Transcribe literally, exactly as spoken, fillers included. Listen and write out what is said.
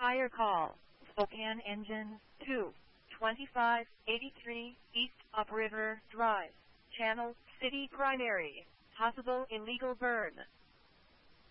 Higher call. Spokane engine two twenty-five eighty-three East Upriver Drive. Channel City Primary. Possible illegal burn.